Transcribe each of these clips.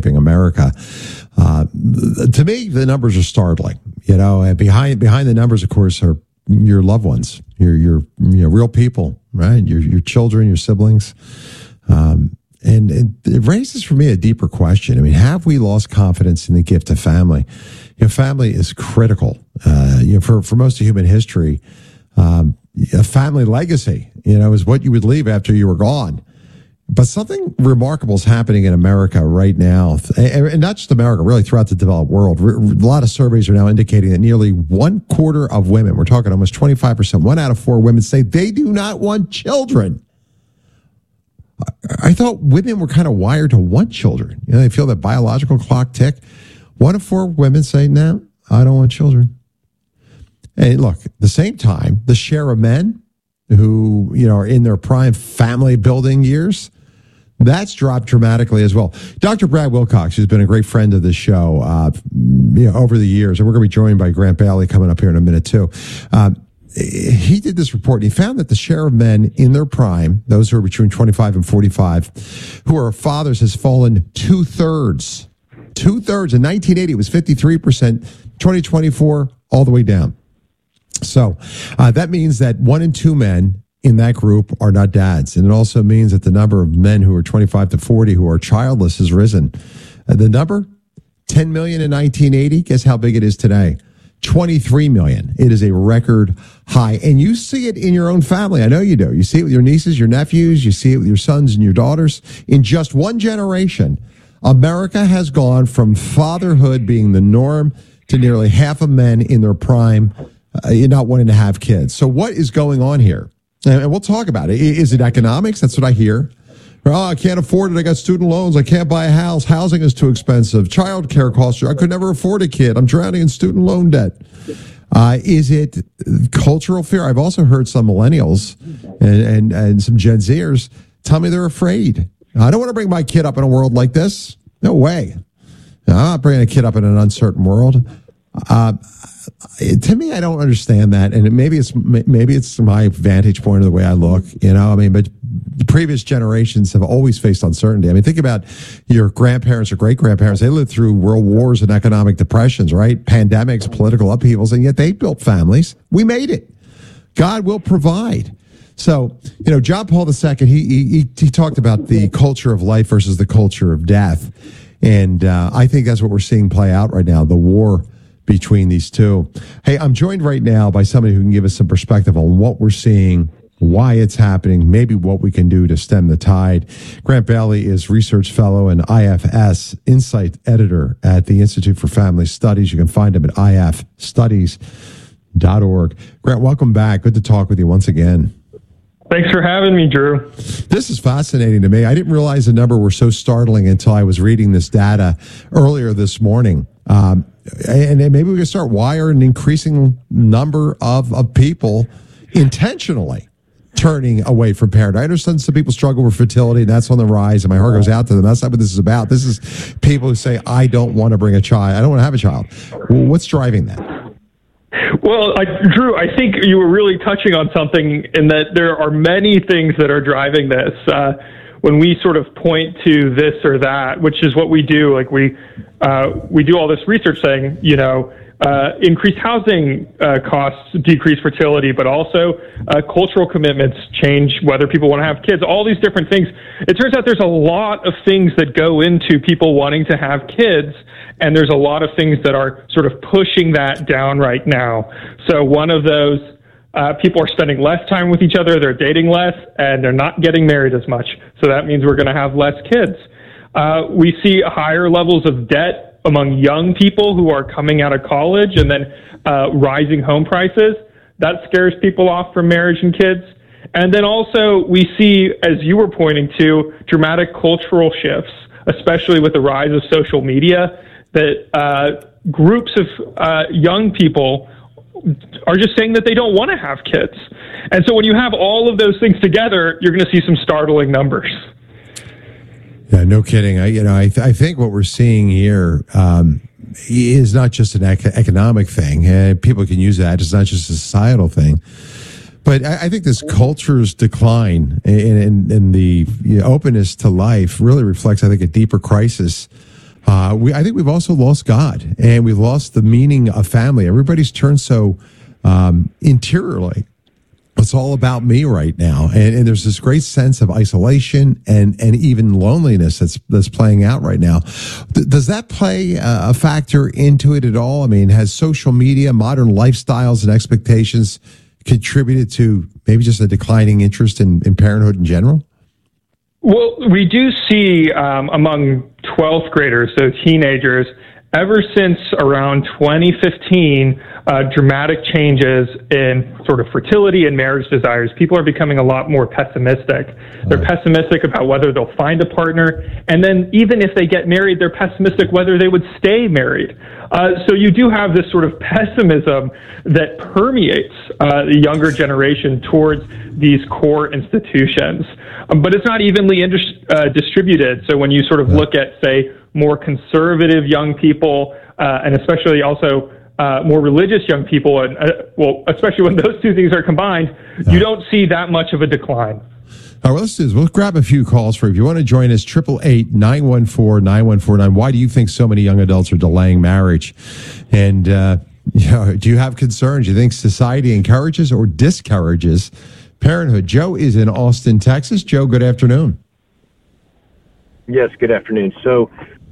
reshaping America. To me, the numbers are startling. And behind the numbers, of course, are your loved ones, your real people, right? Your children, your siblings. And it raises for me a deeper question. I mean, have we lost confidence in the gift of family? Family is critical. For most of human history, a family legacy, is what you would leave after you were gone. But something remarkable is happening in America right now, and not just America, really throughout the developed world. A lot of surveys are now indicating that nearly 1/4 of women, we're talking almost 25%, 1 out of 4 women say they do not want children. I thought women were kind of wired to want children. They feel that biological clock tick. 1 of 4 women say, no, I don't want children. And look, at the same time, the share of men who, are in their prime family building years, that's dropped dramatically as well. Dr. Brad Wilcox, who's been a great friend of the show over the years, and we're going to be joined by Grant Bailey coming up here in a minute too. He did this report, and he found that the share of men in their prime, those who are between 25 and 45, who are fathers, has fallen 2/3. 2/3. In 1980, it was 53%. 2024, all the way down. So that means that 1 in 2 men in that group are not dads. And it also means that the number of men who are 25 to 40 who are childless has risen. The number, 10 million in 1980. Guess how big it is today? 23 million. It is a record high. And you see it in your own family. I know you do. You see it with your nieces, your nephews. You see it with your sons and your daughters. In just one generation, America has gone from fatherhood being the norm to nearly half of men in their prime not wanting to have kids. So what is going on here? And we'll talk about it. Is it economics? That's what I hear. Oh, I can't afford it. I got student loans. I can't buy a house. Housing is too expensive. Child care costs. I could never afford a kid. I'm drowning in student loan debt. Is it cultural fear? I've also heard some millennials and some Gen Zers tell me they're afraid. I don't want to bring my kid up in a world like this. No way. I'm not bringing a kid up in an uncertain world. To me, I don't understand that, and maybe it's my vantage point of the way I look. But the previous generations have always faced uncertainty. I mean, think about your grandparents or great grandparents. They lived through world wars and economic depressions, right? Pandemics, political upheavals, and yet they built families. We made it. God will provide. So, John Paul II, he talked about the culture of life versus the culture of death, and I think that's what we're seeing play out right now. The war between these two. Hey, I'm joined right now by somebody who can give us some perspective on what we're seeing, why it's happening, maybe what we can do to stem the tide. Grant Bailey is research fellow and IFS Insight editor at the Institute for Family Studies. You can find him at ifstudies.org. Grant, welcome back. Good to talk with you once again. Thanks for having me, Drew. This is fascinating to me. I didn't realize the number were so startling until I was reading this data earlier this morning. And maybe we can start. Why are an increasing number of people intentionally turning away from parenthood? I understand some people struggle with fertility, and that's on the rise, and my heart goes out to them. That's not what this is about. This is people who say, I don't want to bring a child. I don't want to have a child. What's driving that? Well, Drew, I think you were really touching on something in that there are many things that are driving this. When we sort of point to this or that, which is what we do, like we do all this research saying, increased housing costs decrease fertility, but also cultural commitments change whether people want to have kids, all these different things. It turns out there's a lot of things that go into people wanting to have kids, and there's a lot of things that are sort of pushing that down right now. So one of those, people are spending less time with each other, they're dating less, and they're not getting married as much. So that means we're going to have less kids. We see higher levels of debt among young people who are coming out of college, and then rising home prices. That scares people off from marriage and kids. And then also we see, as you were pointing to, dramatic cultural shifts, especially with the rise of social media, that groups of young people are just saying that they don't want to have kids. And so when you have all of those things together, you're going to see some startling numbers. Yeah, no kidding. I think what we're seeing here is not just an economic thing. People can use that. It's not just a societal thing. But I think this culture's decline in the openness to life really reflects, I think, a deeper crisis I think we've also lost God, and we've lost the meaning of family. Everybody's turned so interiorly. It's all about me right now, and there's this great sense of isolation and even loneliness that's playing out right now. Does that play a factor into it at all? I mean, has social media, modern lifestyles, and expectations contributed to maybe just a declining interest in parenthood in general? Well, we do see among 12th graders, so teenagers, ever since around 2015, dramatic changes in sort of fertility and marriage desires. People are becoming a lot more pessimistic. They're pessimistic about whether they'll find a partner, and then even if they get married, they're pessimistic whether they would stay married. So you do have this sort of pessimism that permeates the younger generation towards these core institutions. But it's not evenly distributed. So when you sort of look at, say, more conservative young people, and especially also more religious young people, and well, especially when those two things are combined, you don't see that much of a decline. All right, well, let's do this. We'll grab a few calls for you. If you want to join us, 888-914-9149. Why do you think so many young adults are delaying marriage? And do you have concerns? Do you think society encourages or discourages parenthood? Joe is in Austin, Texas. Joe, good afternoon. Yes, good afternoon. So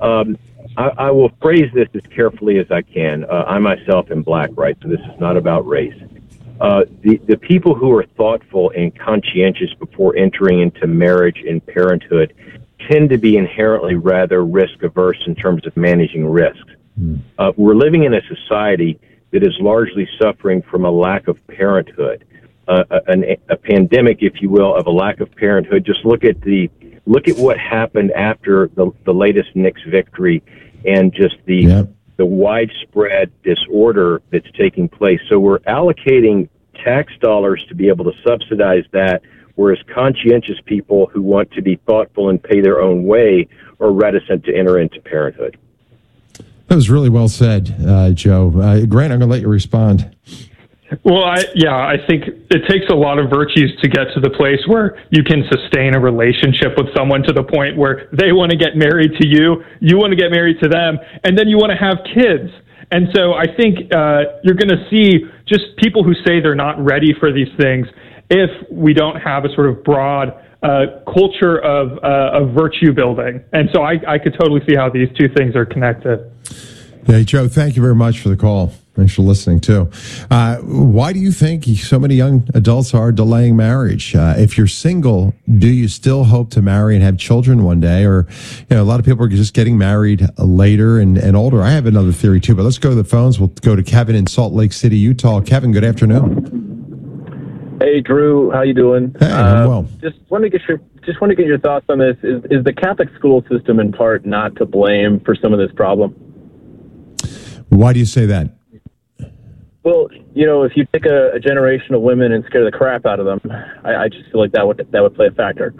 I will phrase this as carefully as I can. I myself am black, right? So this is not about race. The people who are thoughtful and conscientious before entering into marriage and parenthood tend to be inherently rather risk averse in terms of managing risks. We're living in a society that is largely suffering from a lack of parenthood, a pandemic, if you will, of a lack of parenthood. Just look at what happened after the latest Knicks victory, and just the widespread disorder that's taking place. So we're allocating tax dollars to be able to subsidize that, whereas conscientious people who want to be thoughtful and pay their own way are reticent to enter into parenthood. That was really well said, Joe. Grant, I'm going to let you respond. Well, I think it takes a lot of virtues to get to the place where you can sustain a relationship with someone to the point where they want to get married to you, you want to get married to them, and then you want to have kids. And so I think you're going to see just people who say they're not ready for these things if we don't have a sort of broad culture of virtue building. And so I could totally see how these two things are connected. Hey, Joe, thank you very much for the call. Thanks for listening, too. Why do you think so many young adults are delaying marriage? If you're single, do you still hope to marry and have children one day? Or, a lot of people are just getting married later and older. I have another theory, too, but let's go to the phones. We'll go to Kevin in Salt Lake City, Utah. Kevin, good afternoon. Hey, Drew. How you doing? Hey, I'm well. Just want to get your thoughts on this. Is the Catholic school system in part not to blame for some of this problem? Why do you say that? Well, if you take a generation of women and scare the crap out of them, I just feel like that would play a factor.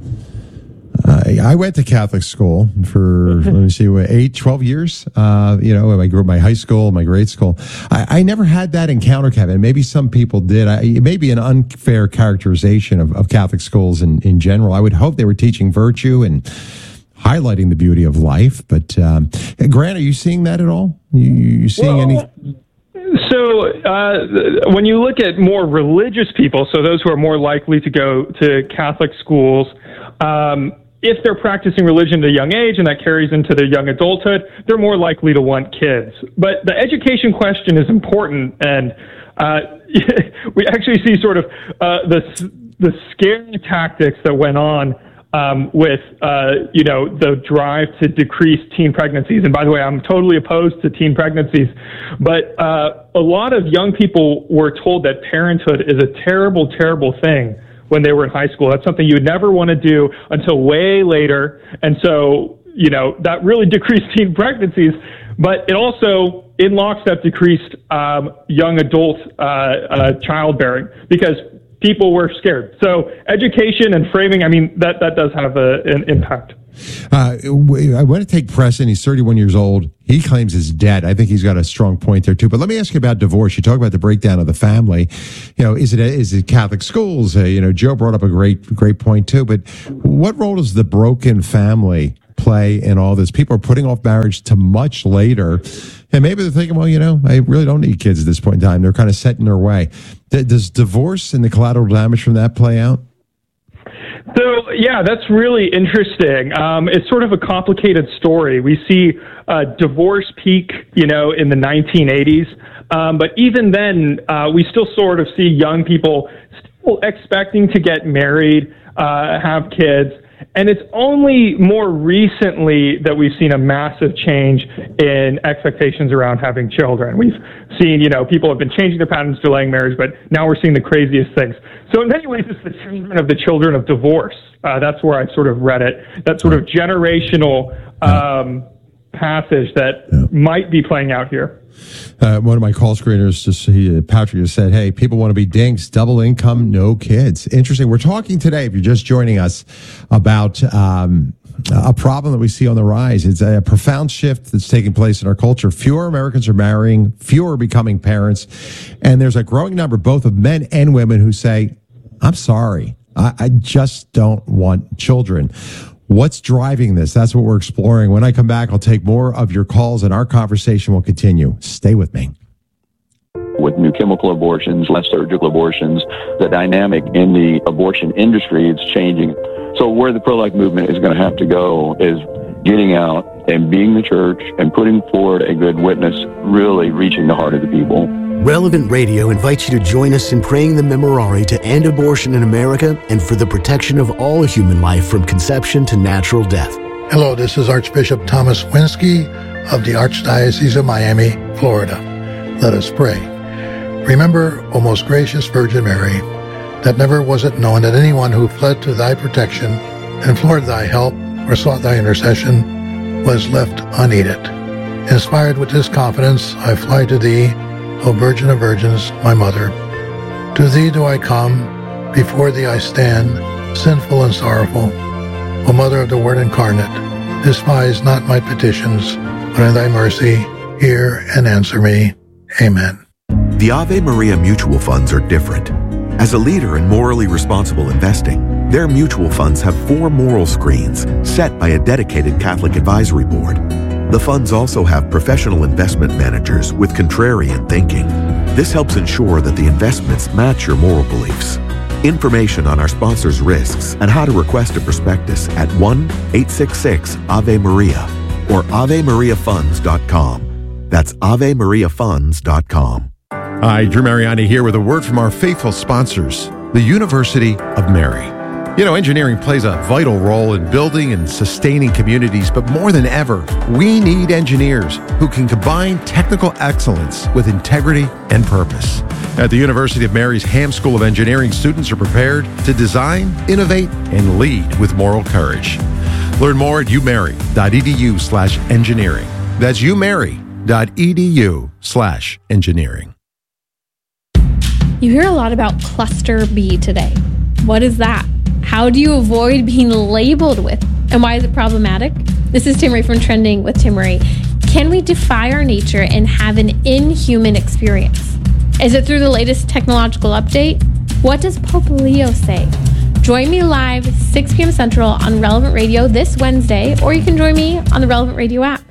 I went to Catholic school for, 12 years. I grew up my high school, my grade school. I never had that encounter, Kevin. Maybe some people did. It may be an unfair characterization of Catholic schools in general. I would hope they were teaching virtue and highlighting the beauty of life. But Grant, are you seeing that at all? You seeing any? So when you look at more religious people, so those who are more likely to go to Catholic schools, if they're practicing religion at a young age and that carries into their young adulthood, they're more likely to want kids. But the education question is important, and we actually see sort of the scary tactics that went on with the drive to decrease teen pregnancies. And by the way, I'm totally opposed to teen pregnancies, but a lot of young people were told that parenthood is a terrible, terrible thing when they were in high school. That's something you would never want to do until way later. And so, that really decreased teen pregnancies, but it also, in lockstep, decreased young adult childbearing because people were scared. So education and framing, that does have an impact. I want to take Preston. He's 31 years old. He claims his debt. I think he's got a strong point there, too. But let me ask you about divorce. You talk about the breakdown of the family. Is it Catholic schools? Joe brought up a great point, too. But what role does the broken family play in all this? People are putting off marriage to much later. And maybe they're thinking, well, I really don't need kids at this point in time. They're kind of set in their way. Does divorce and the collateral damage from that play out? So, yeah, that's really interesting. It's sort of a complicated story. We see divorce peak, in the 1980s. But even then, we still sort of see young people still expecting to get married, have kids. And it's only more recently that we've seen a massive change in expectations around having children. We've seen, people have been changing their patterns, delaying marriage, but now we're seeing the craziest things. So in many ways, it's the children of the children of divorce. That's where I sort of read it. That sort of generational passage that might be playing out here. One of my call screeners, Patrick, just said, hey, people want to be dinks, double income, no kids. Interesting. We're talking today, if you're just joining us, about a problem that we see on the rise. It's a profound shift that's taking place in our culture. Fewer Americans are marrying, fewer are becoming parents, and there's a growing number, both of men and women, who say, I'm sorry, I just don't want children. What's driving this? That's what we're exploring. When I come back, I'll take more of your calls and our conversation will continue. Stay with me. With new chemical abortions, less surgical abortions, the dynamic in the abortion industry is changing. So where the pro-life movement is going to have to go is getting out and being the church and putting forward a good witness, really reaching the heart of the people. Relevant Radio invites you to join us in praying the Memorare to end abortion in America and for the protection of all human life from conception to natural death. Hello, this is Archbishop Thomas Winsky of the Archdiocese of Miami, Florida. Let us pray. Remember, O most gracious Virgin Mary, that never was it known that anyone who fled to thy protection, implored thy help, or sought thy intercession was left unneeded. Inspired with this confidence, I fly to thee, O Virgin of Virgins, my Mother. To thee do I come, before thee I stand, sinful and sorrowful. O Mother of the Word incarnate, despise not my petitions, but in thy mercy hear and answer me. Amen. The Ave Maria mutual funds are different. As a leader in morally responsible investing, their mutual funds have 4 moral screens set by a dedicated Catholic advisory board. The funds also have professional investment managers with contrarian thinking. This helps ensure that the investments match your moral beliefs. Information on our sponsors' risks and how to request a prospectus at 1-866-AVE-MARIA or AveMariaFunds.com. That's AveMariaFunds.com. Hi, Drew Mariani here with a word from our faithful sponsors, the University of Mary. Engineering plays a vital role in building and sustaining communities, but more than ever, we need engineers who can combine technical excellence with integrity and purpose. At the University of Mary's Ham School of Engineering, students are prepared to design, innovate, and lead with moral courage. Learn more at umary.edu/engineering. That's umary.edu/engineering. You hear a lot about cluster B today. What is that? How do you avoid being labeled with? And why is it problematic? This is Tim Ray from Trending with Tim Ray. Can we defy our nature and have an inhuman experience? Is it through the latest technological update? What does Pope Leo say? Join me live 6 p.m. Central on Relevant Radio this Wednesday, or you can join me on the Relevant Radio app.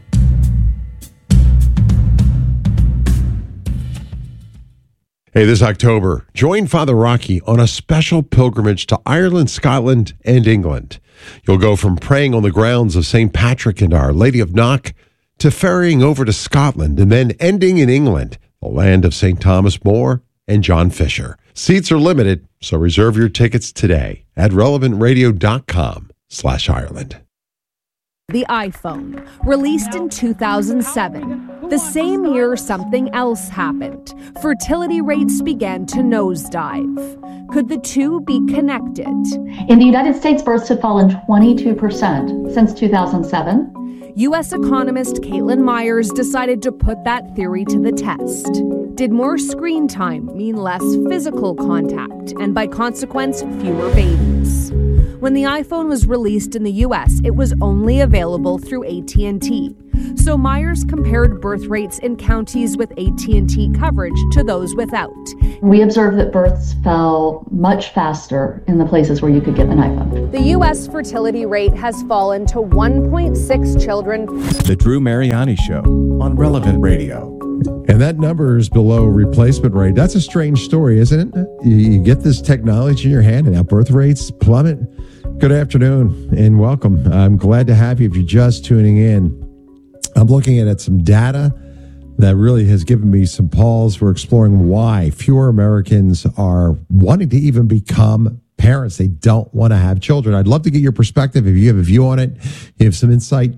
Hey, this October, join Father Rocky on a special pilgrimage to Ireland, Scotland, and England. You'll go from praying on the grounds of St. Patrick and Our Lady of Knock to ferrying over to Scotland and then ending in England, the land of St. Thomas More and John Fisher. Seats are limited, so reserve your tickets today at relevantradio.com/Ireland. The iPhone, released in 2007. The same year something else happened. Fertility rates began to nosedive. Could the two be connected? In the United States, births have fallen 22% since 2007. U.S. economist Caitlin Myers decided to put that theory to the test. Did more screen time mean less physical contact, and by consequence, fewer babies? When the iPhone was released in the U.S., it was only available through AT&T. So Myers compared birth rates in counties with AT&T coverage to those without. We observed that births fell much faster in the places where you could get an iPhone. The U.S. fertility rate has fallen to 1.6 children. The Drew Mariani Show on Relevant Radio. And that number is below replacement rate. That's a strange story, isn't it? You get this technology in your hand and now birth rates plummet. Good afternoon and welcome. I'm glad to have you if you're just tuning in. I'm looking at some data that really has given me some pause. We're exploring why fewer Americans are wanting to even become parents. They don't want to have children. I'd love to get your perspective. If you have a view on it, you have some insight,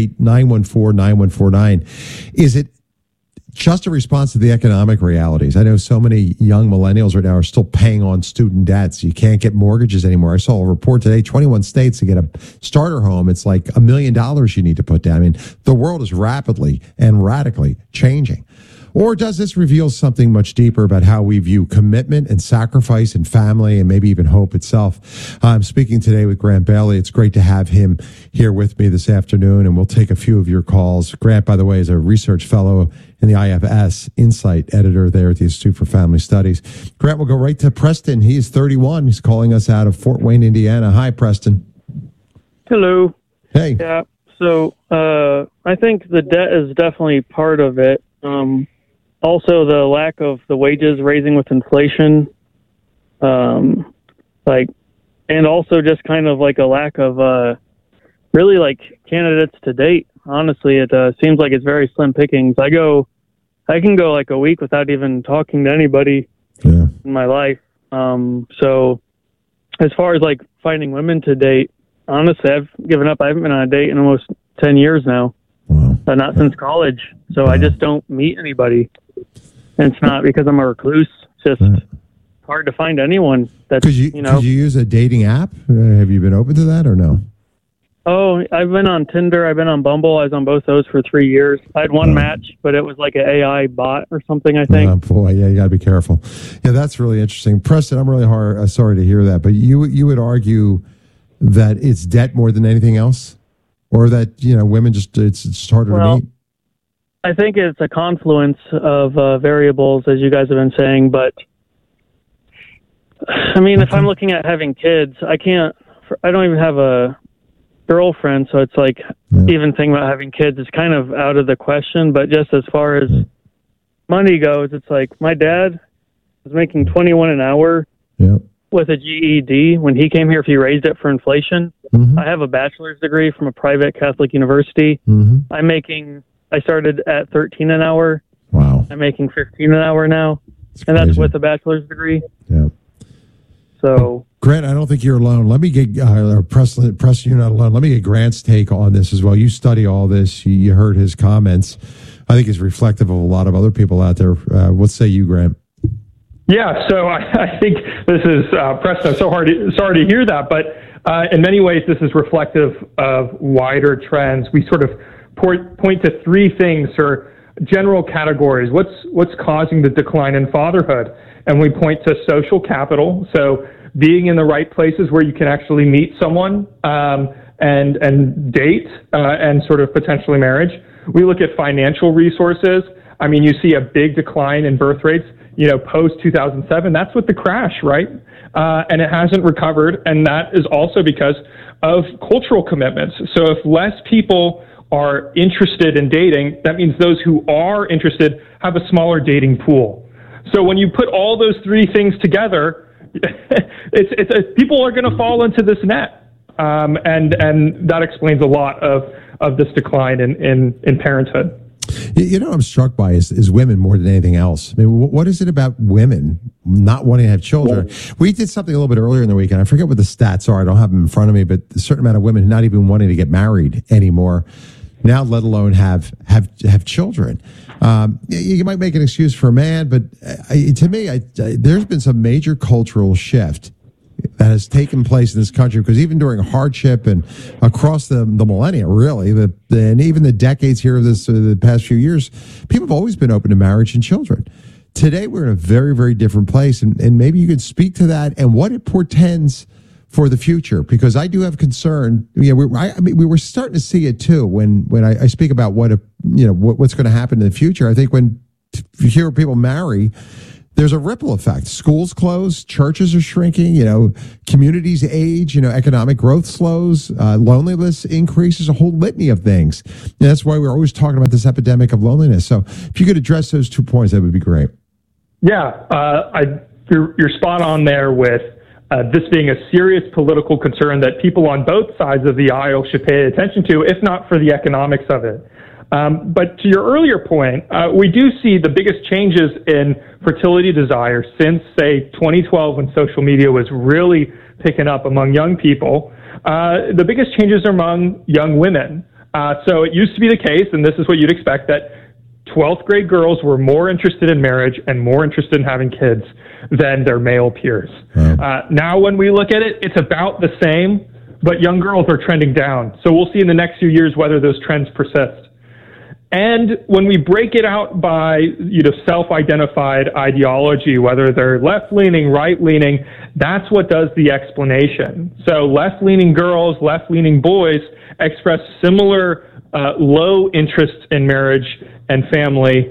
888-914-9149. Is it just a response to the economic realities? I know so many young millennials right now are still paying on student debts. You can't get mortgages anymore. I saw a report today, 21 states to get a starter home. It's like $1 million you need to put down. I mean, the world is rapidly and radically changing. Or does this reveal something much deeper about how we view commitment and sacrifice and family and maybe even hope itself? I'm speaking today with Grant Bailey. It's great to have him here with me this afternoon, and we'll take a few of your calls. Grant, by the way, is a research fellow in the IFS Insight editor there at the Institute for Family Studies. Grant, we'll go right to Preston. He is 31. He's calling us out of Fort Wayne, Indiana. Hi, Preston. Hello. Hey. Yeah. So I think the debt is definitely part of it. Also, the lack of the wages raising with inflation, and also just kind of like a lack of really like candidates to date. Honestly, it seems like it's very slim pickings. I can go like a week without even talking to anybody in my life. So as far as like finding women to date, honestly, I've given up. I haven't been on a date in almost 10 years now. Wow. Not since college. So I just don't meet anybody. And it's not because I'm a recluse. It's just hard to find anyone that's, Could you use a dating app? Have you been open to that or no? Oh, I've been on Tinder. I've been on Bumble. I was on both those for 3 years. I had one match, but it was like an AI bot or something, I think. Oh, boy. Yeah, you got to be careful. Yeah, that's really interesting. Preston, I'm really sorry to hear that. But you would argue that it's debt more than anything else? Or that, women it's harder to meet? I think it's a confluence of variables, as you guys have been saying. But, I mean, if I'm looking at having kids, I don't even have a girlfriend, so it's like even thinking about having kids is kind of out of the question. But just as far as money goes, it's like my dad was making $21 an hour with a GED when he came here. If he raised it for inflation, I have a bachelor's degree from a private Catholic university. I started at $13 an hour. Wow. I'm making $15 an hour now, that's with a bachelor's degree. Yeah. So, Grant, I don't think you're alone. Let me get Preston, you're not alone. Let me get Grant's take on this as well. You study all this. You heard his comments. I think it's reflective of a lot of other people out there. What say you, Grant? Yeah, so I think this is, Preston, I'm sorry to hear that, but in many ways this is reflective of wider trends. We sort of point to three things or general categories. What's causing the decline in fatherhood? And we point to social capital, so being in the right places where you can actually meet someone and date and sort of potentially marriage. We look at financial resources. I mean, you see a big decline in birth rates, post 2007. That's with the crash, right? And it hasn't recovered, and that is also because of cultural commitments. So if less people are interested in dating, that means those who are interested have a smaller dating pool. So when you put all those three things together, people are going to fall into this net, and that explains a lot of this decline in parenthood. I'm struck by is women more than anything else. I mean, what is it about women not wanting to have children? We did something a little bit earlier in the week, and I forget what the stats are. I don't have them in front of me, but a certain amount of women not even wanting to get married anymore now, let alone have children. You might make an excuse for a man, but to me, there's been some major cultural shift that has taken place in this country, because even during hardship and across the millennia, really, and even the decades here of the past few years, people have always been open to marriage and children. Today, we're in a very, very different place, and maybe you could speak to that and what it portends for the future, because I do have concern. We were starting to see it too when I speak about what's going to happen in the future. I think when fewer people marry, there's a ripple effect. Schools close, churches are shrinking, communities age, economic growth slows, loneliness increases, a whole litany of things. And that's why we're always talking about this epidemic of loneliness. So if you could address those 2 points, that would be great. Yeah, you're spot on there with this being a serious political concern that people on both sides of the aisle should pay attention to, if not for the economics of it. But to your earlier point, we do see the biggest changes in fertility desire since, say, 2012, when social media was really picking up among young people. The biggest changes are among young women. So it used to be the case, and this is what you'd expect, that 12th grade girls were more interested in marriage and more interested in having kids than their male peers. Now when we look at it, it's about the same, but young girls are trending down. So we'll see in the next few years whether those trends persist. And when we break it out by, self-identified ideology, whether they're left-leaning, right-leaning, that's what does the explanation. So left-leaning girls, left-leaning boys express similar low interest in marriage and family,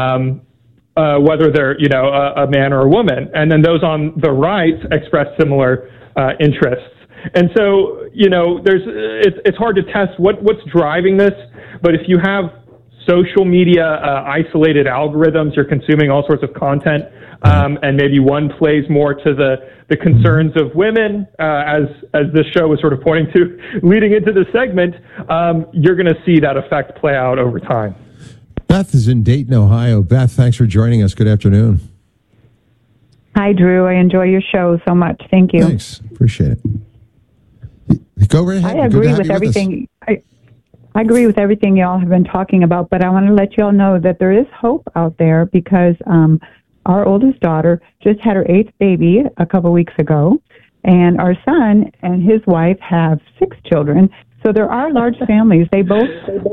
whether they're, a man or a woman. And then those on the right express similar interests. And so, it's hard to test what's driving this, but if you have social media isolated algorithms, you're consuming all sorts of content, and maybe one plays more to the concerns of women, as this show was sort of pointing to leading into the segment, you're going to see that effect play out over time. Beth is in Dayton, Ohio. Beth, thanks for joining us. Good afternoon. Hi, Drew. I enjoy your show so much. Thank you. Thanks. Appreciate it. Go right ahead. I agree with everything. I agree with everything y'all have been talking about, but I want to let y'all know that there is hope out there, because our oldest daughter just had her 8th baby a couple weeks ago, and our son and his wife have 6 children. So there are large families. They both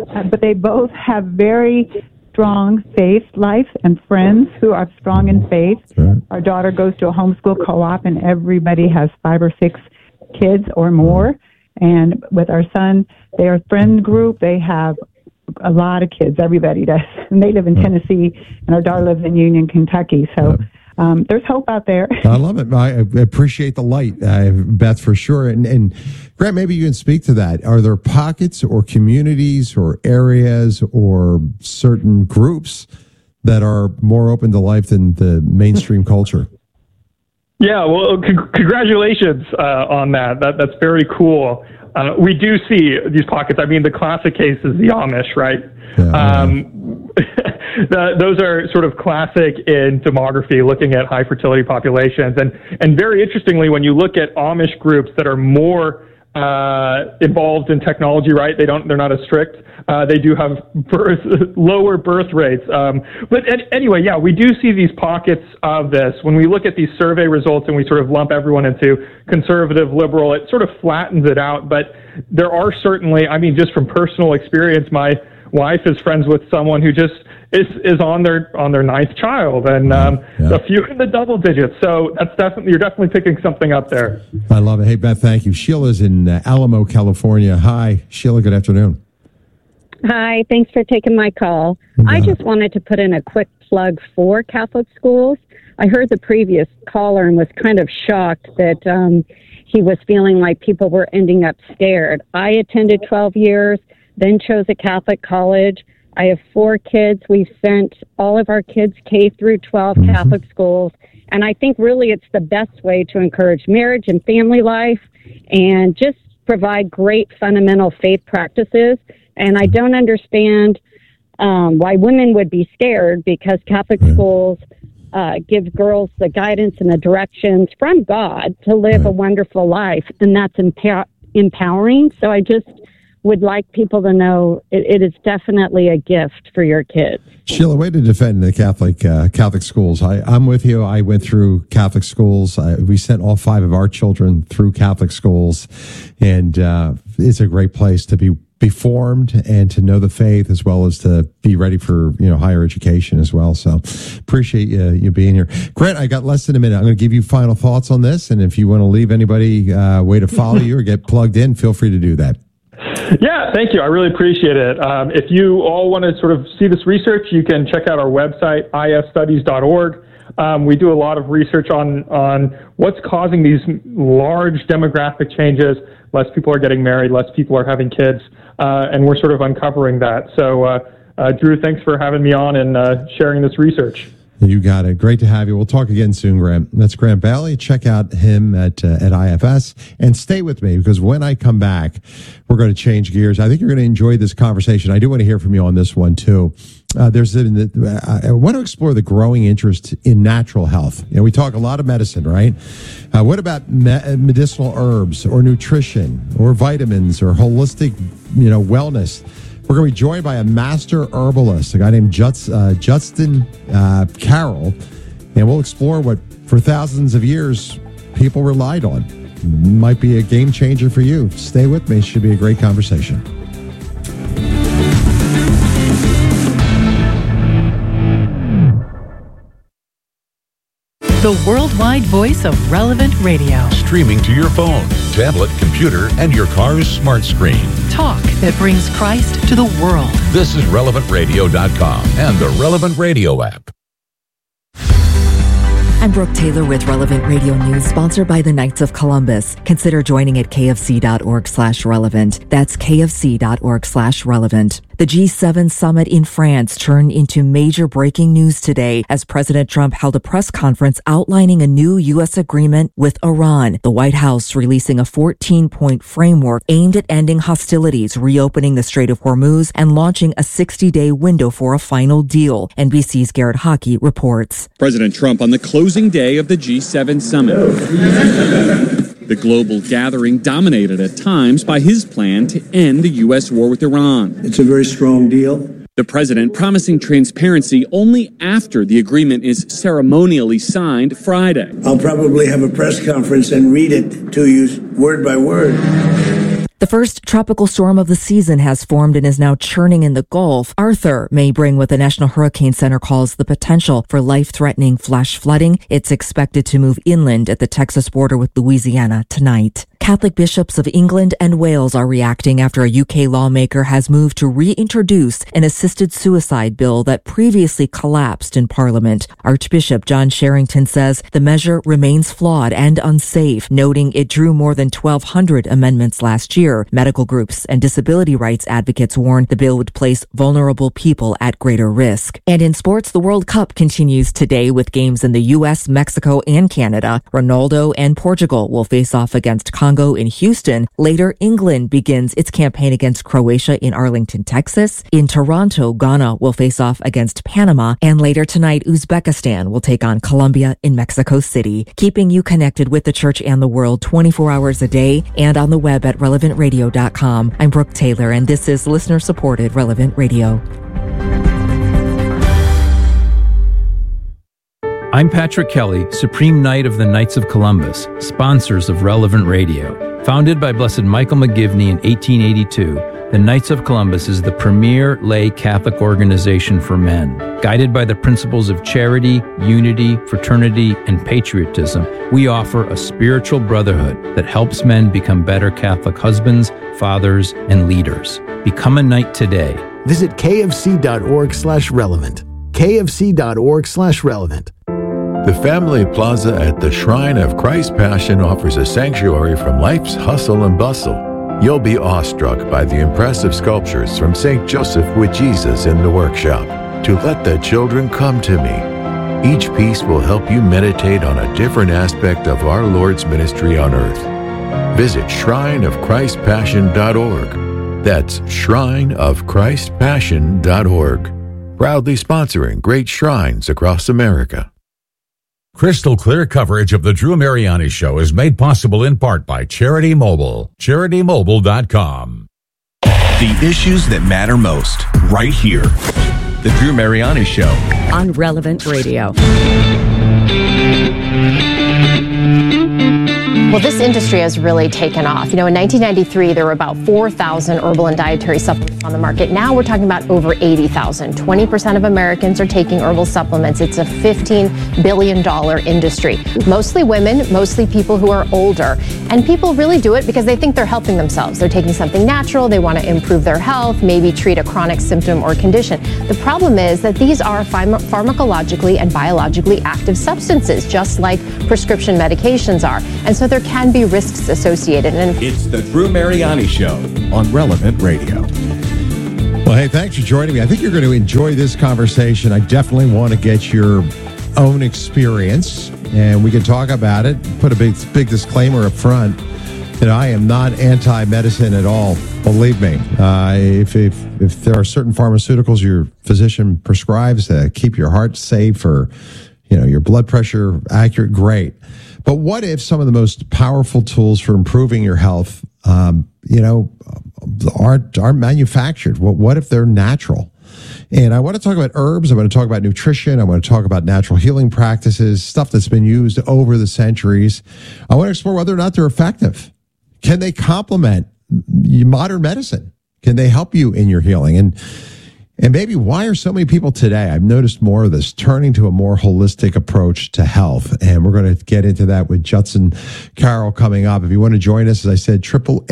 have very strong faith life and friends who are strong in faith. Sure. Our daughter goes to a homeschool co-op, and everybody has 5 or 6 kids or more. And with our son, their friend group, they have a lot of kids. Everybody does. And they live in Tennessee, and our daughter lives in Union, Kentucky. So there's hope out there. I love it. I appreciate the light, Beth, for sure. And Grant, maybe you can speak to that. Are there pockets or communities or areas or certain groups that are more open to life than the mainstream culture? Yeah, well, congratulations on that. That's very cool. We do see these pockets. I mean, the classic case is the Amish, right? Those are sort of classic in demography, looking at high fertility populations. And very interestingly, when you look at Amish groups that are more involved in technology, right? They're not as strict. They do have lower birth rates. But anyway, yeah, we do see these pockets of this. When we look at these survey results and we sort of lump everyone into conservative, liberal, it sort of flattens it out. But there are certainly, I mean, just from personal experience, my wife is friends with someone who just is on their 9th child, and a few in the double digits. So you're definitely picking something up there. I love it. Hey, Beth, thank you. Sheila's in Alamo, California. Hi, Sheila. Good afternoon. Hi. Thanks for taking my call. I just wanted to put in a quick plug for Catholic schools. I heard the previous caller and was kind of shocked that he was feeling like people were ending up scared. I attended 12 years, then chose a Catholic college. I have 4 kids. We've sent all of our kids K through 12 Catholic schools. And I think really it's the best way to encourage marriage and family life and just provide great fundamental faith practices. And I don't understand why women would be scared, because Catholic schools give girls the guidance and the directions from God to live a wonderful life. And that's empowering. So I just would like people to know it is definitely a gift for your kids. Sheila, way to defend the Catholic schools. I'm with you. I went through Catholic schools. We sent all 5 of our children through Catholic schools, and it's a great place to be be formed and to know the faith, as well as to be ready for higher education as well. So appreciate you being here. Grant, I got less than a minute. I'm going to give you final thoughts on this, and if you want to leave anybody way to follow you or get plugged in, feel free to do that. Yeah, thank you. I really appreciate it. If you all want to sort of see this research, you can check out our website, ifstudies.org. We do a lot of research on what's causing these large demographic changes. Less people are getting married, less people are having kids, and we're sort of uncovering that. So, Drew, thanks for having me on and sharing this research. You got it. Great to have you. We'll talk again soon, Grant. That's Grant Bailey. Check out him at IFS, and stay with me, because when I come back, we're going to change gears. I think you're going to enjoy this conversation. I do want to hear from you on this one too. I want to explore the growing interest in natural health. We talk a lot of medicine, right? What about medicinal herbs or nutrition or vitamins or holistic, wellness? We're going to be joined by a master herbalist, a guy named Justin Carroll, and we'll explore what, for thousands of years, people relied on. Might be a game changer for you. Stay with me. Should be a great conversation. The worldwide voice of Relevant Radio. Streaming to your phone, tablet, computer, and your car's smart screen. Talk that brings Christ to the world. This is RelevantRadio.com and the Relevant Radio app. I'm Brooke Taylor with Relevant Radio News, sponsored by the Knights of Columbus. Consider joining at kfc.org/relevant. That's kfc.org/relevant. The G7 summit in France turned into major breaking news today as President Trump held a press conference outlining a new U.S. agreement with Iran. The White House releasing a 14-point framework aimed at ending hostilities, reopening the Strait of Hormuz, and launching a 60-day window for a final deal. NBC's Garrett Hockey reports. President Trump on the closing day of the G7 summit. The global gathering dominated at times by his plan to end the U.S. war with Iran. It's a very strong deal. The president promising transparency only after the agreement is ceremonially signed Friday. I'll probably have a press conference and read it to you word by word. The first tropical storm of the season has formed and is now churning in the Gulf. Arthur may bring what the National Hurricane Center calls the potential for life-threatening flash flooding. It's expected to move inland at the Texas border with Louisiana tonight. Catholic bishops of England and Wales are reacting after a UK lawmaker has moved to reintroduce an assisted suicide bill that previously collapsed in Parliament. Archbishop John Sherrington says the measure remains flawed and unsafe, noting it drew more than 1,200 amendments last year. Medical groups and disability rights advocates warn the bill would place vulnerable people at greater risk. And in sports, the World Cup continues today with games in the U.S., Mexico, and Canada. Ronaldo and Portugal will face off against Congo in Houston. Later, England begins its campaign against Croatia in Arlington, Texas. In Toronto, Ghana will face off against Panama. And later tonight, Uzbekistan will take on Colombia in Mexico City. Keeping you connected with the church and the world 24 hours a day and on the web at relevantradio.com. I'm Brooke Taylor, and this is listener-supported Relevant Radio. I'm Patrick Kelly, Supreme Knight of the Knights of Columbus, sponsors of Relevant Radio. Founded by Blessed Michael McGivney in 1882, the Knights of Columbus is the premier lay Catholic organization for men. Guided by the principles of charity, unity, fraternity, and patriotism, we offer a spiritual brotherhood that helps men become better Catholic husbands, fathers, and leaders. Become a knight today. Visit kfc.org/relevant. kfc.org/relevant. The Family Plaza at the Shrine of Christ Passion offers a sanctuary from life's hustle and bustle. You'll be awestruck by the impressive sculptures from St. Joseph with Jesus in the workshop. To Let the Children Come to Me. Each piece will help you meditate on a different aspect of our Lord's ministry on earth. Visit shrineofchristpassion.org. That's shrineofchristpassion.org. Proudly sponsoring great shrines across America. Crystal clear coverage of the Drew Mariani Show is made possible in part by Charity Mobile. CharityMobile.com. The issues that matter most, right here. The Drew Mariani Show. On Relevant Radio. Well, this industry has really taken off. You know, in 1993, there were about 4,000 herbal and dietary supplements on the market. Now we're talking about over 80,000. 20% of Americans are taking herbal supplements. It's a $15 billion industry. Mostly women, mostly people who are older. And people really do it because they think they're helping themselves. They're taking something natural. They want to improve their health, maybe treat a chronic symptom or condition. The problem is that these are pharmacologically and biologically active substances, just like prescription medications are. And so there can be risks associated. And it's the Drew Mariani Show on Relevant Radio. Well, hey, thanks for joining me. I think you're going to enjoy this conversation. I definitely want to get your own experience, and we can talk about it. Put a big disclaimer up front that I am not anti-medicine at all. Believe me. If there are certain pharmaceuticals your physician prescribes to keep your heart safe or your blood pressure accurate, great. But what if some of the most powerful tools for improving your health, aren't manufactured? What if they're natural? And I want to talk about herbs. I want to talk about nutrition. I want to talk about natural healing practices, stuff that's been used over the centuries. I want to explore whether or not they're effective. Can they complement modern medicine? Can they help you in your healing? And maybe why are so many people today, I've noticed more of this, turning to a more holistic approach to health? And we're going to get into that with Judson Carroll coming up. If you want to join us, as I said,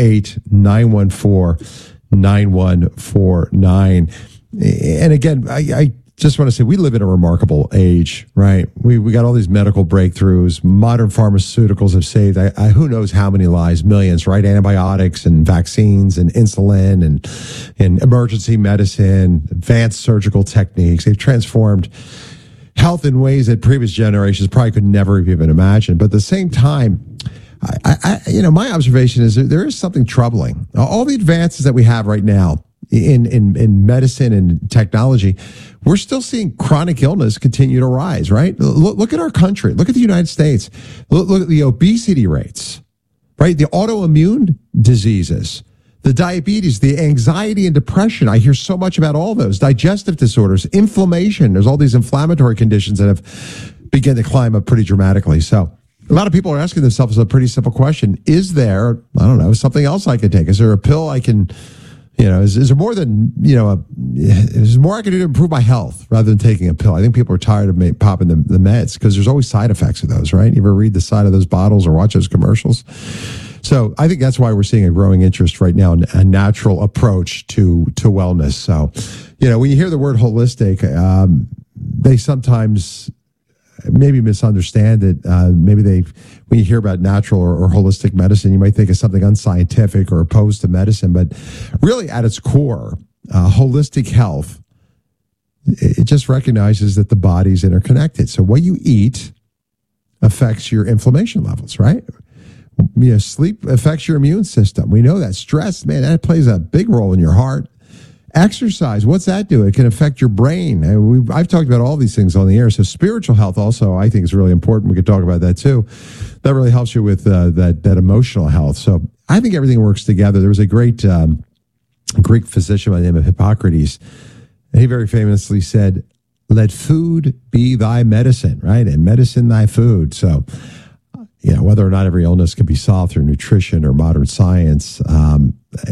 888-914-9149. And again, I just want to say we live in a remarkable age, right? We got all these medical breakthroughs. Modern pharmaceuticals have saved who knows how many lives, millions, right? Antibiotics and vaccines and insulin and emergency medicine, advanced surgical techniques. They've transformed health in ways that previous generations probably could never have even imagined. But at the same time, my observation is that there is something troubling. All the advances that we have right now in medicine and technology, we're still seeing chronic illness continue to rise, right? Look at our country. Look at the United States. Look at the obesity rates, right? The autoimmune diseases, the diabetes, the anxiety and depression. I hear so much about all those. Digestive disorders, inflammation. There's all these inflammatory conditions that have begun to climb up pretty dramatically. So a lot of people are asking themselves a pretty simple question. Is there, something else I can take? Is there a pill I can... is there more than, is there more I can do to improve my health rather than taking a pill? I think people are tired of popping the meds because there's always side effects of those, right? You ever read the side of those bottles or watch those commercials? So I think that's why we're seeing a growing interest right now in a natural approach to wellness. So, when you hear the word holistic, they sometimes maybe misunderstand it. When you hear about natural or holistic medicine, you might think of something unscientific or opposed to medicine, but really at its core, holistic health, it just recognizes that the body's interconnected. So what you eat affects your inflammation levels, right? Sleep affects your immune system. We know that. Stress, man, that plays a big role in your heart. Exercise, what's that do? It can affect your brain. I've talked about all these things on the air. So spiritual health also, I think, is really important. We could talk about that too. That really helps you with that emotional health. So I think everything works together. There was a great Greek physician by the name of Hippocrates. And he very famously said, "Let food be thy medicine," right? And medicine thy food. So, whether or not every illness can be solved through nutrition or modern science, I'm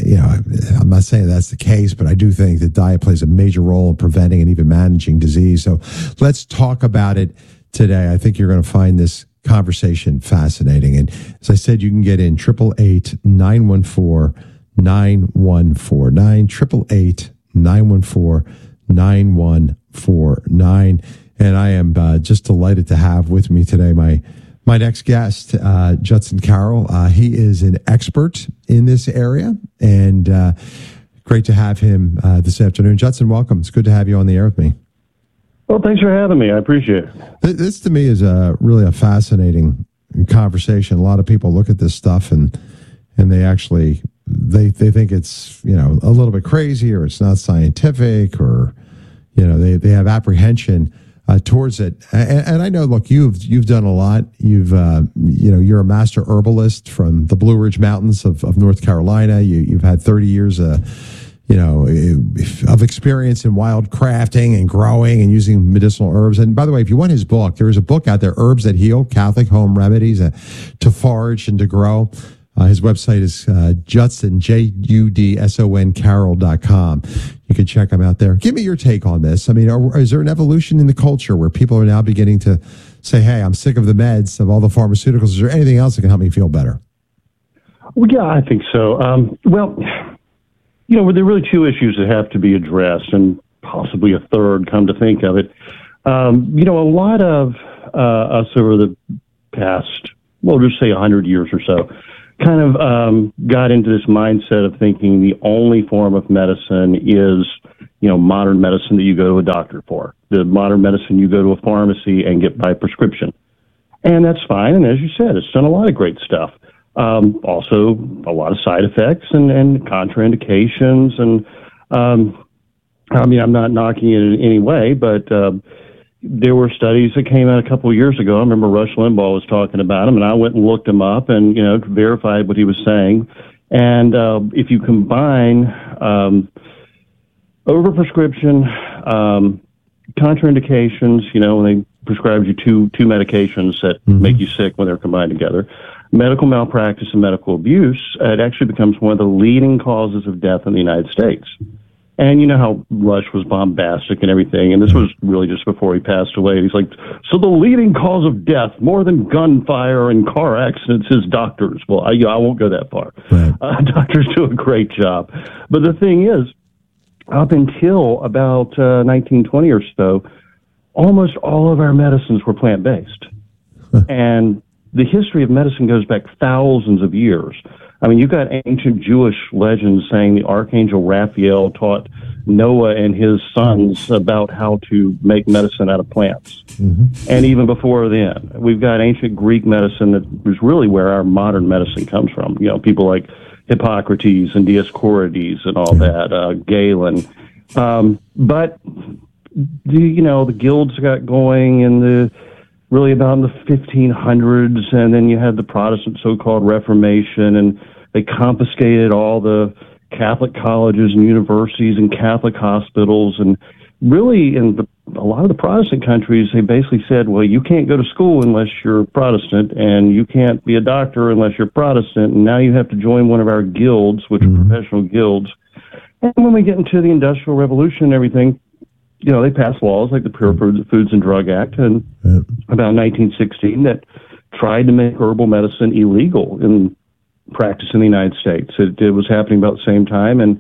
not saying that's the case, but I do think that diet plays a major role in preventing and even managing disease. So let's talk about it today. I think you're going to find this conversation fascinating. And as I said, you can get in 888-914-9149, 888-914-9149. And I am just delighted to have with me today my next guest, Judson Carroll. He is an expert in this area, and great to have him this afternoon. Judson, welcome. It's good to have you on the air with me. Well, thanks for having me. I appreciate it. This to me is really a fascinating conversation. A lot of people look at this stuff and they actually they think it's a little bit crazy, or it's not scientific, or they have apprehension towards it. And I know, look, you've done a lot. You're a master herbalist from the Blue Ridge Mountains of North Carolina. You've had 30 years of experience in wild crafting and growing and using medicinal herbs. And by the way, if you want his book, there is a book out there, Herbs That Heal, Catholic Home Remedies to Forage and to Grow. His website is Judson, Judson, Carroll.com. You can check him out there. Give me your take on this. I mean, is there an evolution in the culture where people are now beginning to say, hey, I'm sick of the meds, of all the pharmaceuticals. Is there anything else that can help me feel better? Well, yeah, I think so. There are really two issues that have to be addressed, and possibly a third, come to think of it. A lot of us over the past, just say 100 years or so, kind of got into this mindset of thinking the only form of medicine is, modern medicine that you go to a doctor for. The modern medicine you go to a pharmacy and get by prescription. And that's fine. And as you said, it's done a lot of great stuff. Also, a lot of side effects and contraindications. And I'm not knocking it in any way, but there were studies that came out a couple of years ago. I remember Rush Limbaugh was talking about them, and I went and looked them up and, verified what he was saying. And if you combine overprescription, contraindications, when they prescribe you two medications that make you sick when they're combined together, medical malpractice and medical abuse, it actually becomes one of the leading causes of death in the United States. And you know how Rush was bombastic and everything, and this was really just before he passed away. He's like, so the leading cause of death, more than gunfire and car accidents, is doctors. Well, I won't go that far. Right. Doctors do a great job. But the thing is, up until about 1920 or so, almost all of our medicines were plant-based. And the history of medicine goes back thousands of years. I mean, you've got ancient Jewish legends saying the Archangel Raphael taught Noah and his sons about how to make medicine out of plants. And even before then, we've got ancient Greek medicine that was really where our modern medicine comes from. People like Hippocrates and Dioscorides and all that, Galen. But, the guilds got going in really about in the 1500s, and then you had the Protestant so-called Reformation, and they confiscated all the Catholic colleges and universities and Catholic hospitals, and really in a lot of the Protestant countries, they basically said, well, you can't go to school unless you're Protestant, and you can't be a doctor unless you're Protestant, and now you have to join one of our guilds, which are professional guilds. And when we get into the Industrial Revolution and everything, they passed laws like the Pure Foods and Drug Act and about 1916 that tried to make herbal medicine illegal in practice in the United States. It was happening about the same time, and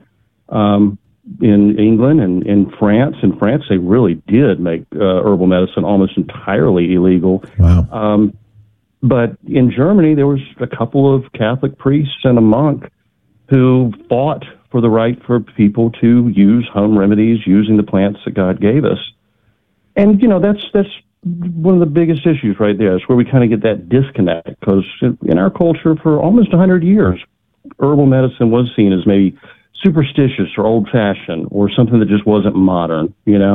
in England and in France. In France, they really did make herbal medicine almost entirely illegal. Wow. But in Germany, there was a couple of Catholic priests and a monk who fought for the right for people to use home remedies using the plants that God gave us. And, that's one of the biggest issues right there. It's where we kind of get that disconnect, because in our culture for almost 100 years, herbal medicine was seen as maybe superstitious or old-fashioned or something that just wasn't modern,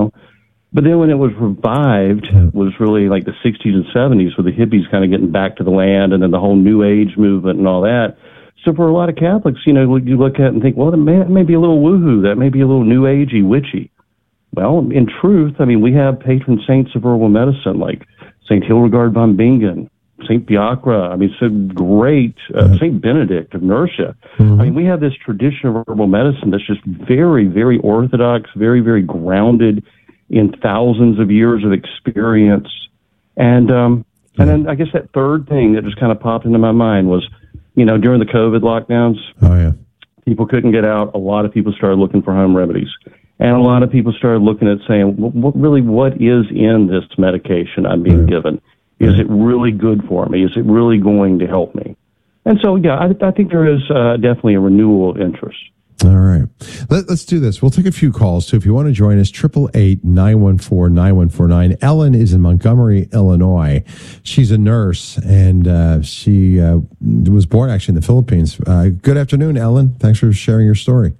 But then when it was revived, it was really like the 60s and 70s with the hippies kind of getting back to the land, and then the whole New Age movement and all that. So for a lot of Catholics, you look at it and think, well, that may be a little woohoo. That may be a little New Agey, witchy. Well, in truth, we have patron saints of herbal medicine like St. Hildegard von Bingen, St. Biakra, some great, St. Benedict of Nursia. We have this tradition of herbal medicine that's just very, very orthodox, very, very grounded in thousands of years of experience. And then I guess that third thing that just kind of popped into my mind was, during the COVID lockdowns, people couldn't get out. A lot of people started looking for home remedies. And a lot of people started looking at saying, what is in this medication I'm being given? Is it really good for me? Is it really going to help me? And so, I think there is definitely a renewal of interest. All right. Let's do this. We'll take a few calls, too. If you want to join us, 888-914-9149. Ellen is in Montgomery, Illinois. She's a nurse, and she was born, actually, in the Philippines. Good afternoon, Ellen. Thanks for sharing your story.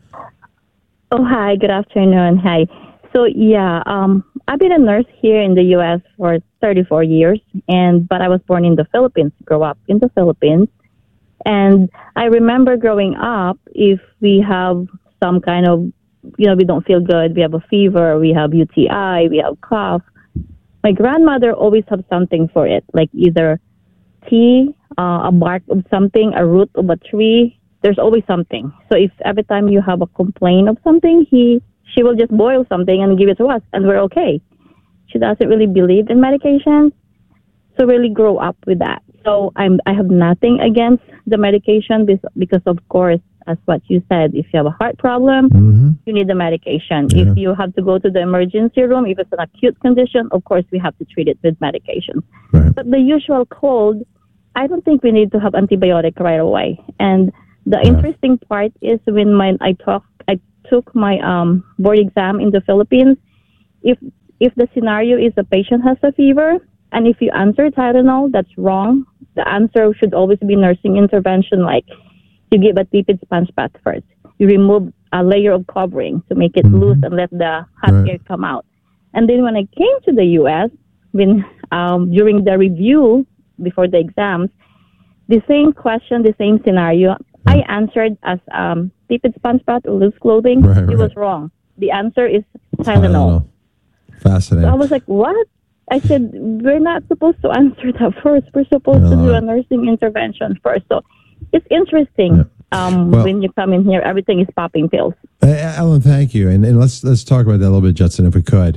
Oh, hi. Good afternoon. Hi. So, I've been a nurse here in the U.S. for 34 years, but I was born in the Philippines, grew up in the Philippines. And I remember growing up, if we have some kind of we don't feel good. We have a fever. We have UTI. We have cough. My grandmother always had something for it, like either tea, a bark of something, a root of a tree. There's always something. So if every time you have a complaint of something, she will just boil something and give it to us, and we're okay. She doesn't really believe in medications, so really grow up with that. So I have nothing against the medication because of course, as what you said, if you have a heart problem, you need the medication. Yeah. If you have to go to the emergency room, if it's an acute condition, of course, we have to treat it with medication. Right. But the usual cold, I don't think we need to have antibiotic right away. And the interesting part is when I took my board exam in the Philippines, if the scenario is the patient has a fever, and if you answer Tylenol, that's wrong. The answer should always be nursing intervention, like you give a tepid sponge bath first. You remove a layer of covering to make it loose and let the hot air come out. And then when I came to the U.S., when during the review before the exams, the same question, the same scenario, I answered as tepid sponge bath or loose clothing. It was wrong. The answer is Tylenol. Fascinating. So I was like, what? I said, we're not supposed to answer that first. We're supposed to do a nursing intervention first. So it's interesting. When you come in here, everything is popping pills. Ellen, thank you. And let's talk about that a little bit, Judson, if we could.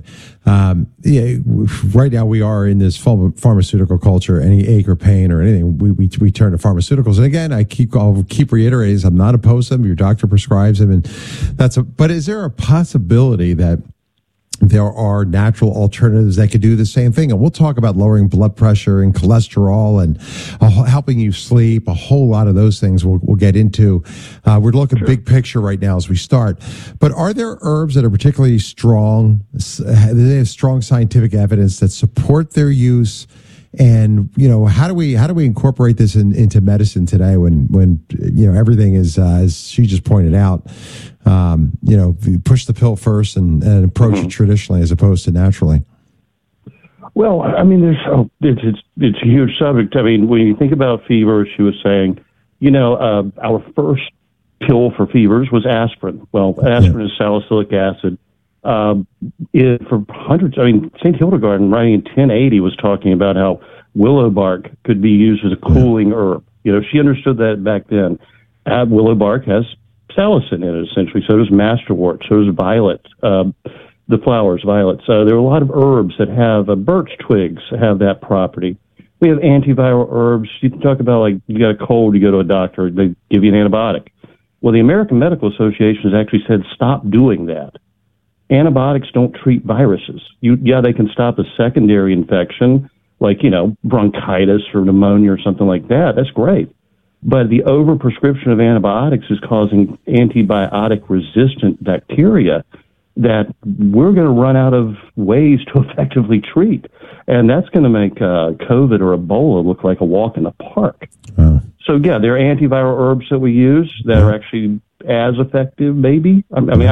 Right now we are in this pharmaceutical culture. Any ache or pain or anything, we turn to pharmaceuticals. And again, I'll keep reiterating, I'm not opposed to them. Your doctor prescribes them, and but is there a possibility that there are natural alternatives that could do the same thing? And we'll talk about lowering blood pressure and cholesterol and helping you sleep, a whole lot of those things we'll get into. We're looking big picture right now as we start. But are there herbs that are particularly strong? They have strong scientific evidence that support their use. And, how do we incorporate this into medicine today when everything is, as she just pointed out, you push the pill first and approach it traditionally as opposed to naturally? Well, I mean, it's a huge subject. I mean, when you think about fever, she was saying, our first pill for fevers was aspirin. Well, aspirin is salicylic acid. For hundreds, St. Hildegard, writing in 1080, was talking about how willow bark could be used as a cooling herb. She understood that back then. Willow bark has salicin in it, essentially. So does masterwort. So does violet. The flowers, violets. There are a lot of herbs that have birch twigs have that property. We have antiviral herbs. You can talk about, like, you got a cold, you go to a doctor, they give you an antibiotic. Well, the American Medical Association has actually said stop doing that. Antibiotics don't treat viruses. They can stop a secondary infection, like, bronchitis or pneumonia or something like that. That's great. But the overprescription of antibiotics is causing antibiotic-resistant bacteria that we're going to run out of ways to effectively treat. And that's going to make COVID or Ebola look like a walk in the park. Wow. So, there are antiviral herbs that we use that are actually as effective, maybe.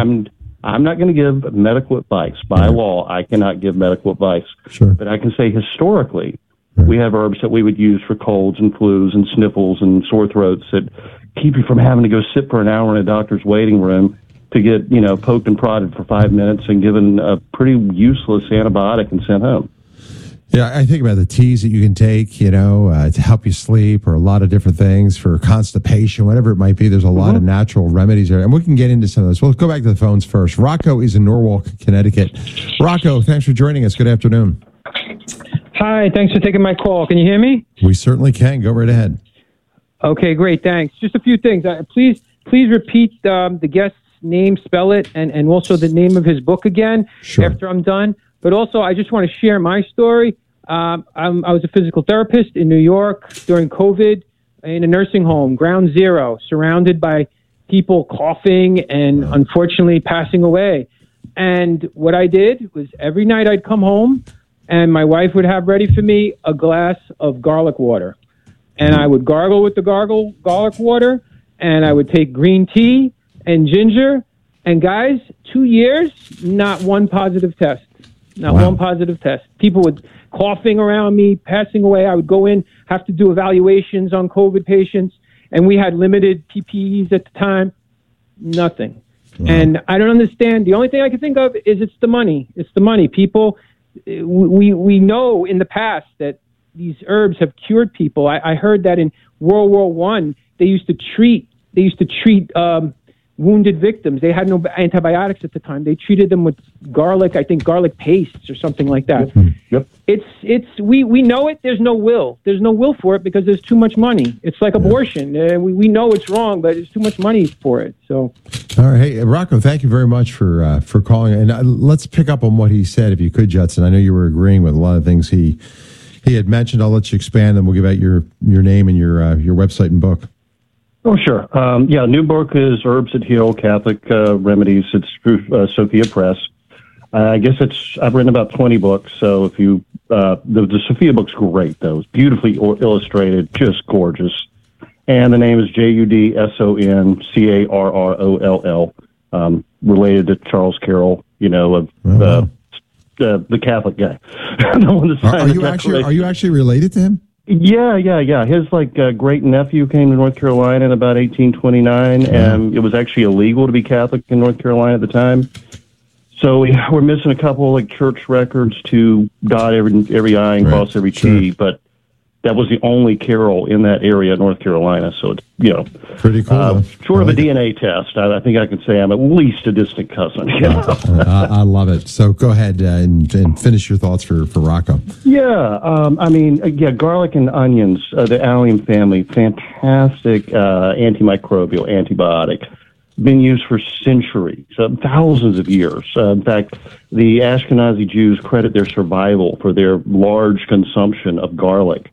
I'm not going to give medical advice. By law, I cannot give medical advice. Sure. But I can say historically, we have herbs that we would use for colds and flus and sniffles and sore throats that keep you from having to go sit for an hour in a doctor's waiting room to get, poked and prodded for 5 minutes and given a pretty useless antibiotic and sent home. Yeah, I think about the teas that you can take, to help you sleep, or a lot of different things for constipation, whatever it might be. There's a lot of natural remedies there, and we can get into some of those. We'll go back to the phones first. Rocco is in Norwalk, Connecticut. Rocco, thanks for joining us. Good afternoon. Hi, thanks for taking my call. Can you hear me? We certainly can. Go right ahead. Okay, great. Thanks. Just a few things. Please repeat the guest's name, spell it, and also the name of his book again after I'm done. But also, I just want to share my story. I was a physical therapist in New York during COVID in a nursing home, ground zero, surrounded by people coughing and unfortunately passing away. And what I did was every night I'd come home and my wife would have ready for me a glass of garlic water. And I would gargle with the garlic water, and I would take green tea and ginger. And guys, 2 years, not one positive test. Not one positive test. People would coughing around me, passing away. I would go in, have to do evaluations on COVID patients, and we had limited PPEs at the time. Nothing. And I don't understand. The only thing I can think of is it's the money. It's the money. People, we know in the past that these herbs have cured people. I heard that in World War I, they used to treat wounded victims. They had no antibiotics at the time. They treated them with garlic, I think garlic pastes or something like that. Yep. We know it. There's no will. There's no will for it because there's too much money. It's like abortion. We know it's wrong, but it's too much money for it. So. All right. Hey, Rocco, thank you very much for calling. And let's pick up on what he said, if you could, Judson. I know you were agreeing with a lot of things he had mentioned. I'll let you expand, and we'll give out your name and your website and book. Oh, sure. New book is Herbs That Heal, Catholic Remedies. It's through Sophia Press. I guess I've written about 20 books, so if you, the Sophia book's great, though. It's beautifully illustrated, just gorgeous. And the name is JUDSONCARROLL, related to Charles Carroll, of the Catholic guy. Are you actually related to him? Yeah. His great nephew came to North Carolina in about 1829, and it was actually illegal to be Catholic in North Carolina at the time. So we're missing a couple church records to dot every I and cross every T, but that was the only Carroll in that area, North Carolina. So it's pretty cool. Short of a DNA test, I think I can say I'm at least a distant cousin. I love it. So go ahead and finish your thoughts for Rocco. Yeah, garlic and onions, the allium family, fantastic antimicrobial antibiotic. Been used for centuries, thousands of years. In fact, the Ashkenazi Jews credit their survival for their large consumption of garlic.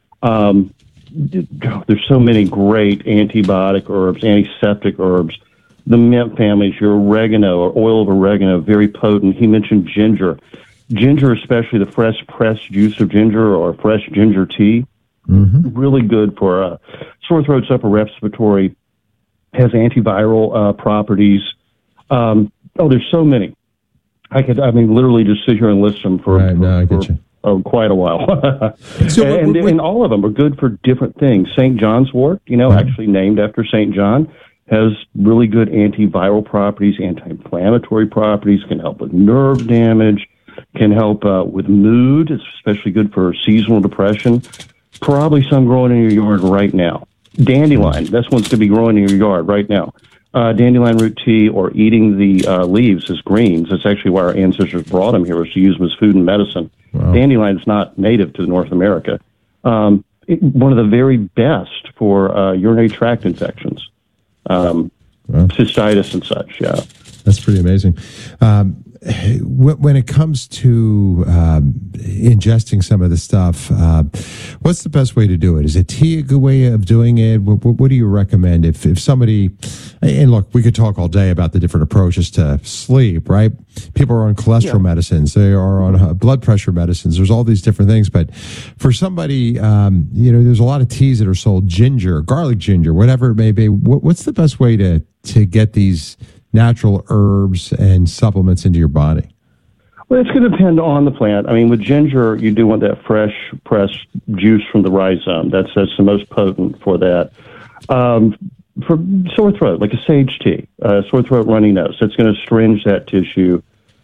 There's so many great antibiotic herbs, antiseptic herbs. The mint families, your oregano or oil of oregano, very potent. He mentioned ginger. Ginger, especially the fresh pressed juice of ginger or fresh ginger tea, really good for sore throats, upper respiratory, has antiviral properties. There's so many. I could literally just sit here and list them for quite a while. And all of them are good for different things. St. John's wort, actually named after St. John, has really good antiviral properties, anti-inflammatory properties, can help with nerve damage, can help with mood. It's especially good for seasonal depression. Probably some growing in your yard right now. Dandelion, this one's to be growing in your yard right now. Dandelion root tea or eating the leaves as greens. That's actually why our ancestors brought them here, was to use them as food and medicine. Wow. Dandelion is not native to North America. One of the very best for urinary tract infections, cystitis and such, yeah. That's pretty amazing. When it comes to ingesting some of the stuff, what's the best way to do it? Is a tea a good way of doing it? What do you recommend if somebody, and look, we could talk all day about the different approaches to sleep, right? People are on cholesterol medicines. They are on blood pressure medicines. There's all these different things. But for somebody, there's a lot of teas that are sold, ginger, garlic ginger, whatever it may be. What's the best way to get these natural herbs and supplements into your body? Well, it's going to depend on the plant. With ginger, you do want that fresh pressed juice from the rhizome. That's the most potent for that. For sore throat, like a sage tea, sore throat, runny nose, that's going to astringe that tissue.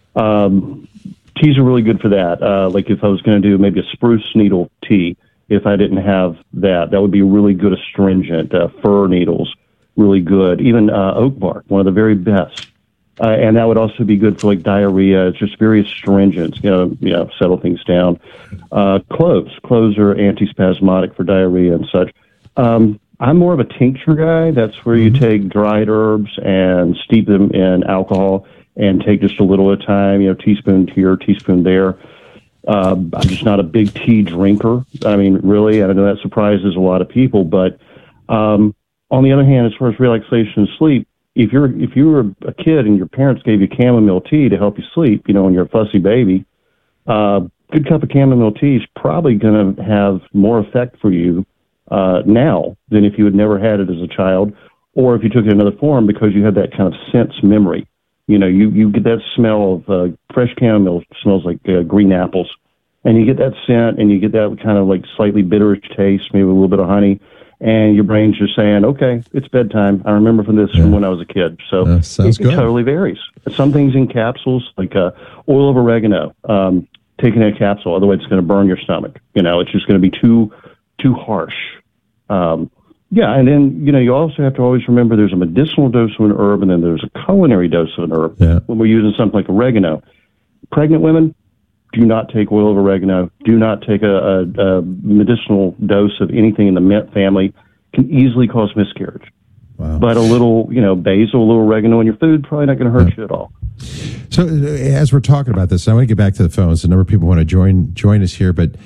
Teas are really good for that. Like if I was going to do maybe a spruce needle tea, if I didn't have that would be really good astringent. Fir needles, really good. Even oak bark, one of the very best. And that would also be good for diarrhea. It's just very astringent. It's settle things down. Cloves are antispasmodic for diarrhea and such. I'm more of a tincture guy. That's where you take dried herbs and steep them in alcohol and take just a little at a time. Teaspoon here, teaspoon there. I'm just not a big tea drinker. Really, and I know that surprises a lot of people. But on the other hand, as far as relaxation and sleep, if you were a kid and your parents gave you chamomile tea to help you sleep, when you're a fussy baby, good cup of chamomile tea is probably going to have more effect for you now than if you had never had it as a child, or if you took it in another form because you had that kind of sense memory. You get that smell of fresh chamomile, smells like green apples, and you get that scent and you get that kind of slightly bitterish taste, maybe a little bit of honey. and your brain's just saying, okay, it's bedtime. I remember from when I was a kid. So it totally varies. Some things in capsules, like oil of oregano, taking a capsule, otherwise it's going to burn your stomach. It's just going to be too harsh. And then, you also have to always remember there's a medicinal dose of an herb and then there's a culinary dose of an herb. Yeah. When we're using something like oregano. Pregnant women, do not take oil of oregano. Do not take a medicinal dose of anything in the mint family. Can easily cause miscarriage. Wow. But a little, basil, a little oregano in your food, probably not going to hurt you at all. So as we're talking about this, I want to get back to the phones. A number of people want to join us here, but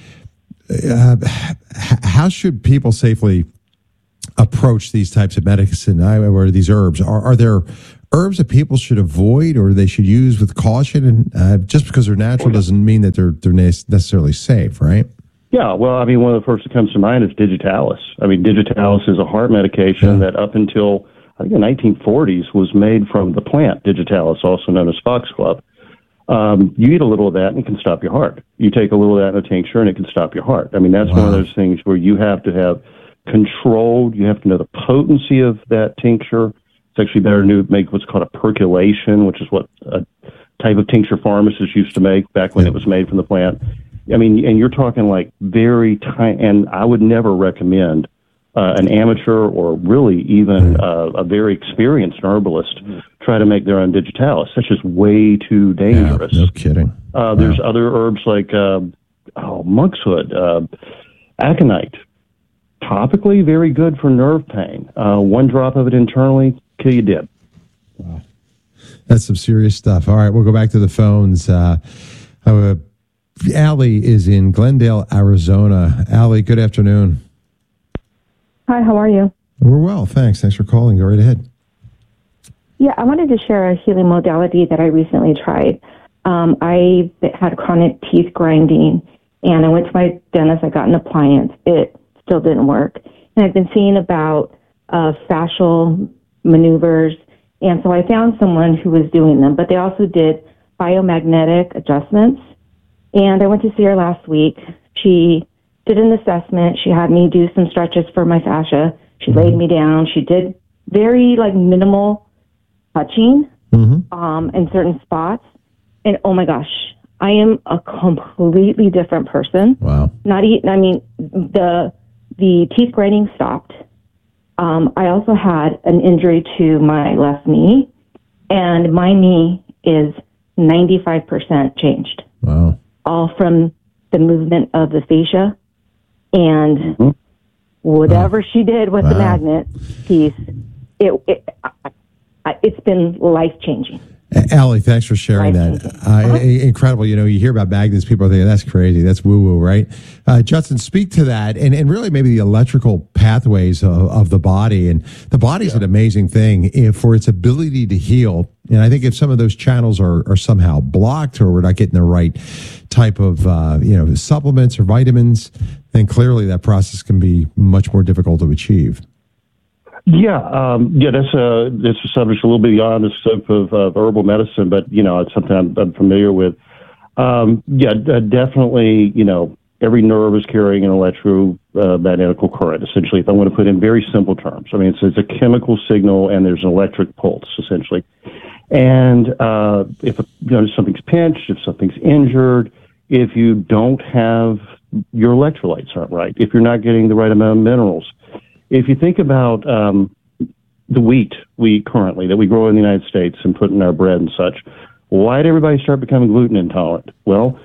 how should people safely approach these types of medicine or these herbs? Are there herbs that people should avoid or they should use with caution? And just because they're natural doesn't mean that they're necessarily safe, right? Yeah, well, one of the first that comes to mind is Digitalis. Digitalis is a heart medication that up until, I think, the 1940s was made from the plant Digitalis, also known as foxglove. You eat a little of that and it can stop your heart. You take a little of that in a tincture and it can stop your heart. That's one of those things where you have to have controlled, you have to know the potency of that tincture. It's actually better to make what's called a percolation, which is what a type of tincture pharmacists used to make back when it was made from the plant. And you're talking like very tiny, and I would never recommend an amateur or really even a very experienced herbalist try to make their own Digitalis. That's just way too dangerous. Yeah, no kidding. There's other herbs like monkshood, aconite. Topically, very good for nerve pain. 1 drop of it internally, kill you dead. Wow. That's some serious stuff. All right, we'll go back to the phones. Allie is in Glendale, Arizona. Allie, good afternoon. Hi, how are you? We're well, thanks. Thanks for calling. Go right ahead. Yeah, I wanted to share a healing modality that I recently tried. I had chronic teeth grinding, and I went to my dentist. I got an appliance. It still didn't work. And I've been seeing about fascial maneuvers, and so I found someone who was doing them, but they also did biomagnetic adjustments. And I went to see her last week. She did an assessment. She had me do some stretches for my fascia. She laid me down. She did very minimal touching in certain spots. And oh my gosh, I am a completely different person. Wow. The teeth grinding stopped. I also had an injury to my left knee, and my knee is 95% changed. Wow. All from the movement of the fascia and whatever she did with the magnet piece. It's been life-changing. Allie, thanks for sharing that. Incredible. You hear about magnets, people are thinking, that's crazy. That's woo-woo, right? Justin, speak to that and really maybe the electrical pathways of the body. And the body's an amazing thing for its ability to heal. And I think if some of those channels are somehow blocked or we're not getting the right type of, supplements or vitamins, then clearly that process can be much more difficult to achieve. That's a subject a little bit beyond the scope of herbal medicine, but it's something I'm familiar with. Definitely. Every nerve is carrying an electromagnetical current. Essentially, if I want to put in very simple terms, it's a chemical signal and there's an electric pulse essentially. And if something's pinched, if something's injured, if you don't have your electrolytes aren't right, if you're not getting the right amount of minerals. If you think about the wheat currently that we grow in the United States and put in our bread and such, why did everybody start becoming gluten intolerant? Well,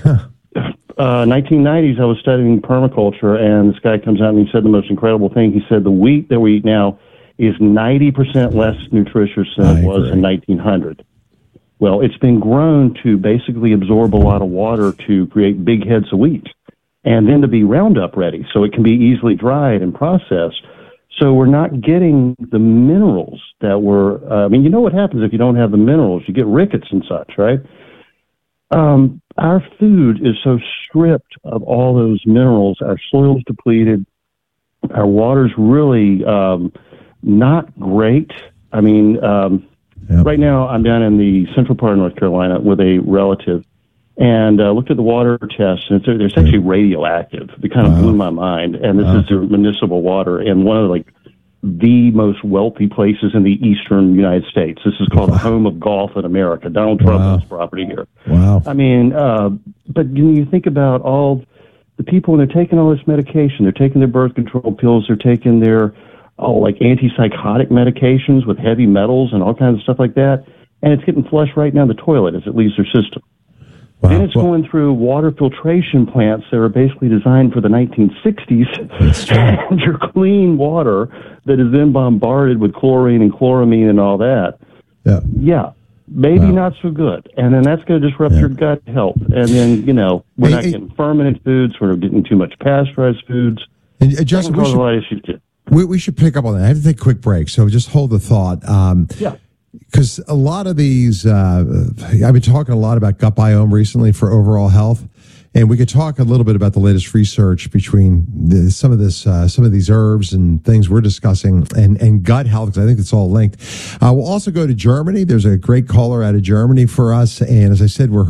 1990s, I was studying permaculture, and this guy comes out and he said the most incredible thing. He said the wheat that we eat now is 90% less nutritious than it was in 1900. Well, it's been grown to basically absorb a lot of water to create big heads of wheat, and then to be Roundup ready, so it can be easily dried and processed. So we're not getting the minerals that were, you know what happens if you don't have the minerals? You get rickets and such, right? Our food is so stripped of all those minerals. Our soil's depleted. Our water's really not great. Right now I'm down in the central part of North Carolina with a relative, and looked at the water tests, and it's actually radioactive. It kind of blew my mind. And this is municipal water, and one of the most wealthy places in the eastern United States. This is called the home of golf in America. Donald Trump owns property here. Wow. I mean, but when you think about all the people, when they're taking all this medication, they're taking their birth control pills, they're taking their like antipsychotic medications with heavy metals and all kinds of stuff like that, and it's getting flushed right down the toilet as it leaves their system. Wow. Then it's going through water filtration plants that are basically designed for the 1960s and your clean water that is then bombarded with chlorine and chloramine and all that. Yeah. Maybe not so good. And then that's going to disrupt your gut health. And then, we're not getting fermented foods. We're getting too much pasteurized foods. And Justin, we should pick up on that. I have to take a quick break, so just hold the thought. Because a lot of these, I've been talking a lot about gut biome recently for overall health, and we could talk a little bit about the latest research between some of these herbs and things we're discussing and gut health, because I think it's all linked. We'll also go to Germany. There's a great caller out of Germany for us, and as I said, we're